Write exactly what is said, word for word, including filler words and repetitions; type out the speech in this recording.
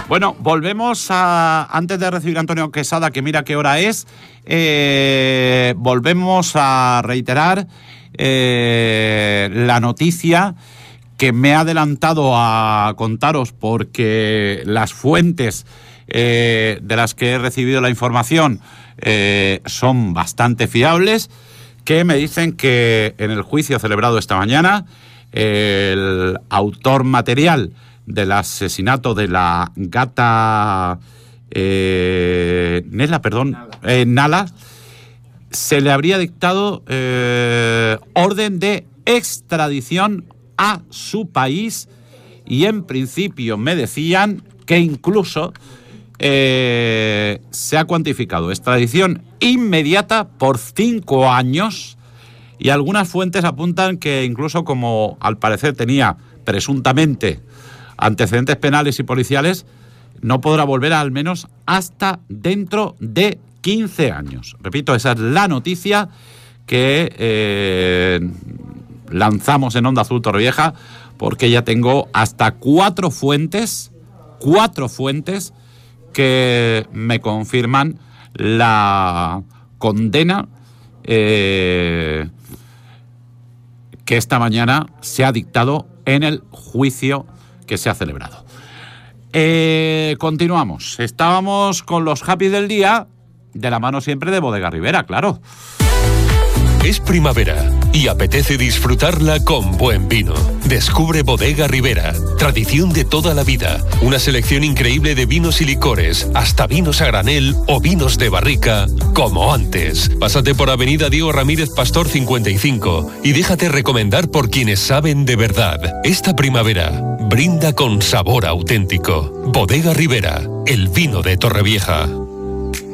Bueno, volvemos a... Antes de recibir a Antonio Quesada, que mira qué hora es, eh, volvemos a reiterar eh, la noticia que me he adelantado a contaros porque las fuentes eh, de las que he recibido la información eh, son bastante fiables, que me dicen que en el juicio celebrado esta mañana eh, el autor material del asesinato de la gata eh, Nela, perdón, Nala. Eh, Nala, se le habría dictado eh, orden de extradición a su país y en principio me decían que incluso eh, se ha cuantificado extradición inmediata por cinco años y algunas fuentes apuntan que incluso como al parecer tenía presuntamente antecedentes penales y policiales, no podrá volver al menos hasta dentro de quince años. Repito, esa es la noticia que eh, lanzamos en Onda Azul Torrevieja, porque ya tengo hasta cuatro fuentes, cuatro fuentes que me confirman la condena eh, que esta mañana se ha dictado en el juicio que se ha celebrado. Eh, continuamos. Estábamos con los happy del día, de la mano siempre de Bodega Rivera, claro. Es primavera y apetece disfrutarla con buen vino. Descubre Bodega Rivera, tradición de toda la vida. Una selección increíble de vinos y licores, hasta vinos a granel o vinos de barrica, como antes. Pásate por Avenida Diego Ramírez Pastor cincuenta y cinco y déjate recomendar por quienes saben de verdad. Esta primavera, brinda con sabor auténtico. Bodega Rivera, el vino de Torrevieja.